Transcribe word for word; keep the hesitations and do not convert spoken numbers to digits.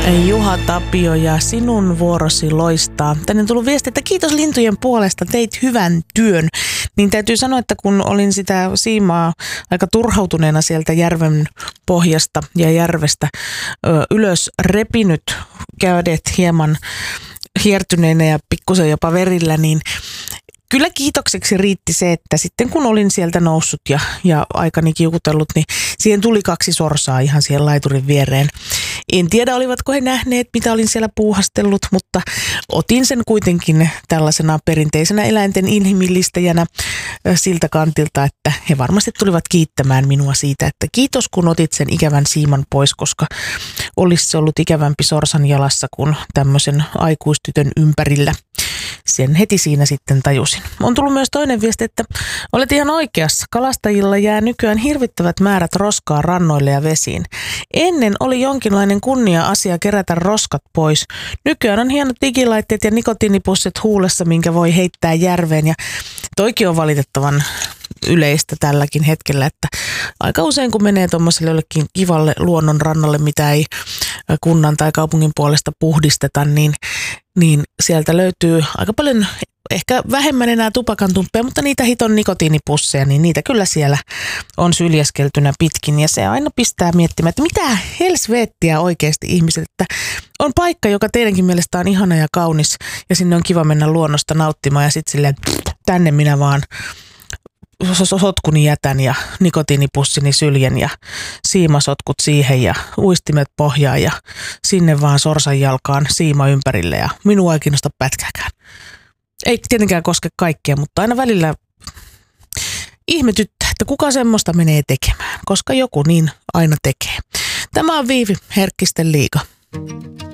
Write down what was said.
Juha Tapio ja sinun vuorosi loistaa. Tänne on tullut viesti, että kiitos lintujen puolesta, teit hyvän työn. Niin täytyy sanoa, että kun olin sitä siimaa aika turhautuneena sieltä järven pohjasta ja järvestä ö, ylös repinyt, kädet hieman hiertyneenä ja pikkusen jopa verillä, niin kyllä kiitokseksi riitti se, että sitten kun olin sieltä noussut ja, ja aikani kiukutellut, niin siihen tuli kaksi sorsaa ihan siihen laiturin viereen. En tiedä, olivatko he nähneet, mitä olin siellä puuhastellut, mutta otin sen kuitenkin tällaisena perinteisenä eläinten inhimillistäjänä siltä kantilta, että he varmasti tulivat kiittämään minua siitä, että kiitos kun otit sen ikävän siiman pois, koska olisi se ollut ikävämpi sorsan jalassa kuin tämmöisen aikuistytön ympärillä. Sen heti siinä sitten tajusin. On tullut myös toinen viesti, että olet ihan oikeassa. Kalastajilla jää nykyään hirvittävät määrät roskaa rannoille ja vesiin. Ennen oli jonkinlainen kunnia-asia kerätä roskat pois. Nykyään on hienot digilaitteet ja nikotiinipussit huulessa, minkä voi heittää järveen. Ja toikin on valitettavan yleistä tälläkin hetkellä, että aika usein kun menee tuommoiselle jollekin kivalle luonnon rannalle, mitä ei kunnan tai kaupungin puolesta puhdisteta, niin niin sieltä löytyy aika paljon, ehkä vähemmän enää tupakantumppeja, mutta niitä hiton nikotiinipusseja, niin niitä kyllä siellä on syljeskeltynä pitkin. Ja se aina pistää miettimään, että mitä helsveettiä oikeasti ihmiset, että on paikka, joka teidänkin mielestä on ihana ja kaunis ja sinne on kiva mennä luonnosta nauttimaan ja sitten silleen tänne minä vaan sotkuni jätän ja nikotiinipussini syljen ja siimasotkut siihen ja uistimet pohjaan ja sinne vaan sorsan jalkaan siima ympärille ja minua ei kiinnosta pätkääkään. Ei tietenkään koske kaikkea, mutta aina välillä ihmetyttää, että kuka semmoista menee tekemään, koska joku niin aina tekee. Tämä on Viivi, Herkkisten liiga.